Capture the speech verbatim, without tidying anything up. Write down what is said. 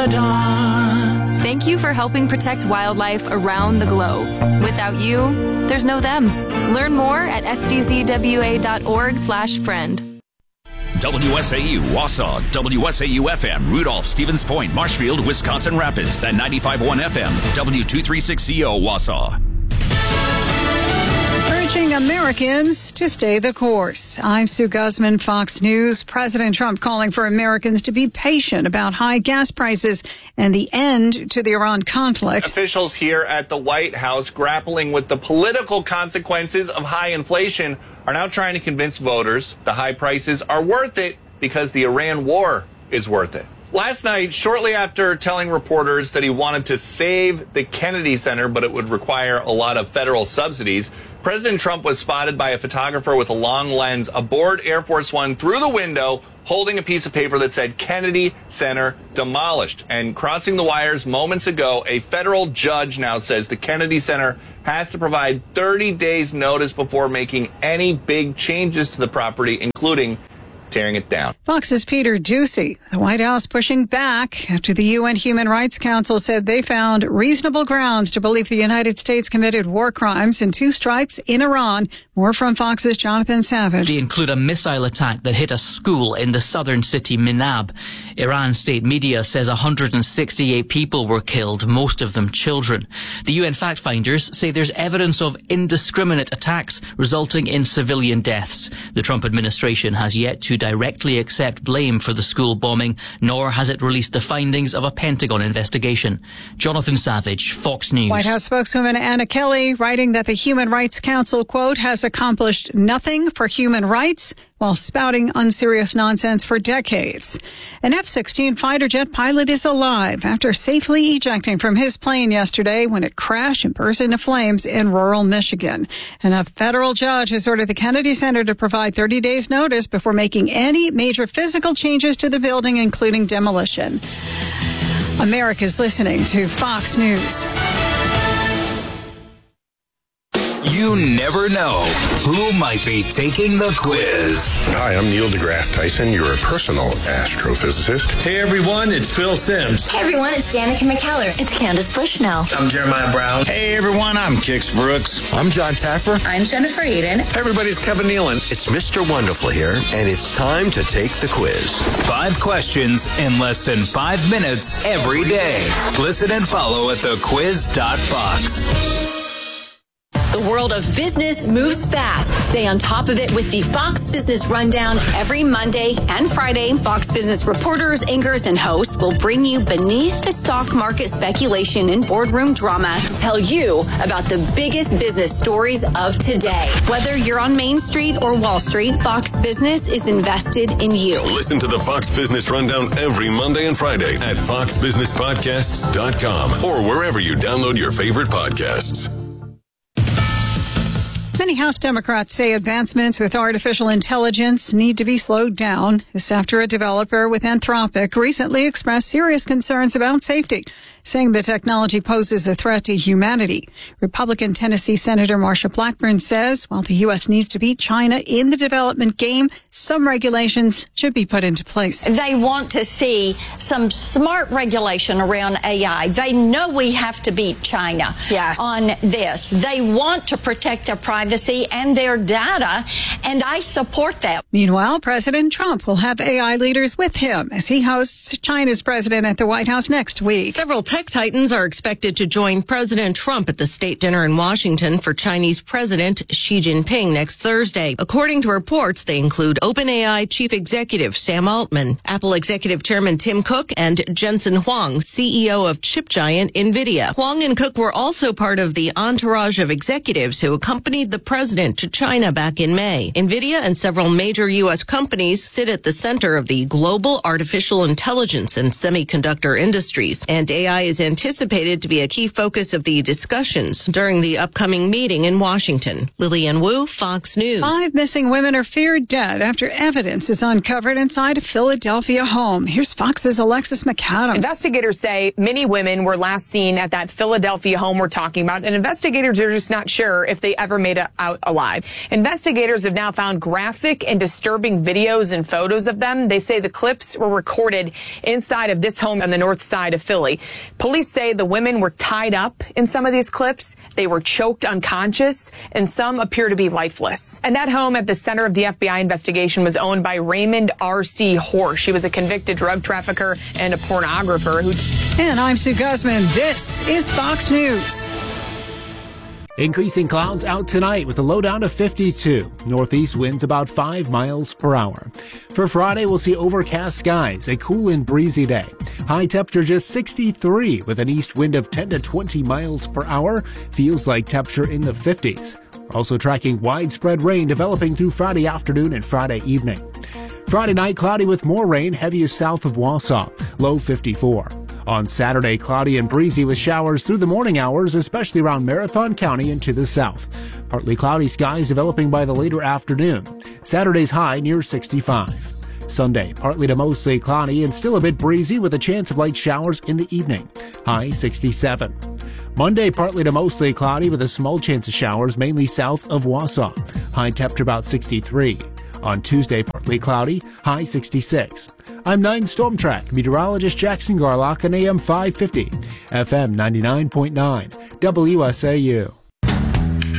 Ramadan. Thank you for helping protect wildlife around the globe. Without you, there's no them. Learn more at s d z w a dot org slash friend. W S A U, Wausau, W S A U F M, Rudolph, Stevens Point, Marshfield, Wisconsin Rapids, and ninety-five point one F M, W two thirty-six C O, Wausau. Urging Americans to stay the course. I'm Sue Guzman, Fox News. President Trump calling for Americans to be patient about high gas prices and the end to the Iran conflict. Officials here at the White House grappling with the political consequences of high inflation are now trying to convince voters the high prices are worth it because the Iran war is worth it. Last night, shortly after telling reporters that he wanted to save the Kennedy Center, but it would require a lot of federal subsidies, President Trump was spotted by a photographer with a long lens aboard Air Force One through the window, holding a piece of paper that said Kennedy Center demolished. And crossing the wires moments ago, a federal judge now says the Kennedy Center has to provide thirty days notice before making any big changes to the property, including tearing it down. Fox's Peter Doocy. The White House pushing back after the U N Human Rights Council said they found reasonable grounds to believe the United States committed war crimes in two strikes in Iran. More from Fox's Jonathan Savage. They include a missile attack that hit a school in the southern city Minab. Iran state media says one hundred sixty-eight people were killed, most of them children. The U N fact finders say there's evidence of indiscriminate attacks resulting in civilian deaths. The Trump administration has yet to directly accept blame for the school bombing, nor has it released the findings of a Pentagon investigation. Jonathan Savage, Fox News. White House spokeswoman Anna Kelly writing that the Human Rights Council, quote, has accomplished nothing for human rights while spouting unserious nonsense for decades. An F sixteen fighter jet pilot is alive after safely ejecting from his plane yesterday when it crashed and burst into flames in rural Michigan. And a federal judge has ordered the Kennedy Center to provide thirty days notice before making any major physical changes to the building, including demolition. America's listening to Fox News. You never know who might be taking the quiz. Hi, I'm Neil deGrasse Tyson, your personal astrophysicist. Hey everyone, it's Phil Simms. Hey everyone, it's Danica McKellar. It's Candace Bushnell. I'm Jeremiah Brown. Hey everyone, I'm Kix Brooks. I'm John Taffer. I'm Jennifer Eden. Hey everybody, it's Kevin Nealon. It's Mister Wonderful here, and it's time to take the quiz. Five questions in less than five minutes every day. Listen and follow at the quiz dot fox. The world of business moves fast. Stay on top of it with the Fox Business Rundown every Monday and Friday. Fox Business reporters, anchors, and hosts will bring you beneath the stock market speculation and boardroom drama to tell you about the biggest business stories of today. Whether you're on Main Street or Wall Street, Fox Business is invested in you. Listen to the Fox Business Rundown every Monday and Friday at fox business podcasts dot com or wherever you download your favorite podcasts. Many House Democrats say advancements with artificial intelligence need to be slowed down. This after a developer with Anthropic recently expressed serious concerns about safety, saying the technology poses a threat to humanity. Republican Tennessee Senator Marsha Blackburn says while the U S needs to beat China in the development game, some regulations should be put into place. They want to see some smart regulation around A I. They know we have to beat China yes. on this. They want to protect their privacy and their data, and I support that. Meanwhile, President Trump will have A I leaders with him as he hosts China's president at the White House next week. Several tech titans are expected to join President Trump at the state dinner in Washington for Chinese President Xi Jinping next Thursday. According to reports, they include OpenAI Chief Executive Sam Altman, Apple Executive Chairman Tim Cook, and Jensen Huang, C E O of chip giant NVIDIA. Huang and Cook were also part of the entourage of executives who accompanied the president to China back in May. NVIDIA and several major U S companies sit at the center of the global artificial intelligence and semiconductor industries, and A I is anticipated to be a key focus of the discussions during the upcoming meeting in Washington. Lillian Wu, Fox News. Five missing women are feared dead after evidence is uncovered inside a Philadelphia home. Here's Fox's Alexis McAdams. Investigators say many women were last seen at that Philadelphia home we're talking about, and investigators are just not sure if they ever made a out alive. Investigators have now found graphic and disturbing videos and photos of them. They say the clips were recorded inside of this home on the north side of Philly. Police say the women were tied up in some of these clips. They were choked unconscious, and some appear to be lifeless. And that home at the center of the F B I investigation was owned by Raymond R C Horsch. He was a convicted drug trafficker and a pornographer who... And I'm Sue Guzman. This is Fox News. Increasing clouds out tonight with a low down to fifty-two. Northeast winds about five miles per hour. For Friday, we'll see overcast skies, a cool and breezy day. High temperature just sixty-three with an east wind of ten to twenty miles per hour. Feels like temperature in the fifties. We're also tracking widespread rain developing through Friday afternoon and Friday evening. Friday night, cloudy with more rain, heaviest south of Wausau, low fifty-four. On Saturday, cloudy and breezy with showers through the morning hours, especially around Marathon County and to the south. Partly cloudy skies developing by the later afternoon. Saturday's high near sixty-five. Sunday, partly to mostly cloudy and still a bit breezy with a chance of light showers in the evening. High sixty-seven. Monday, partly to mostly cloudy with a small chance of showers mainly south of Wausau. High temperature about sixty-three. On Tuesday, partly cloudy, high sixty-six. I'm nine Storm Track meteorologist Jackson Garlock on A M five fifty, F M ninety-nine point nine, W S A U.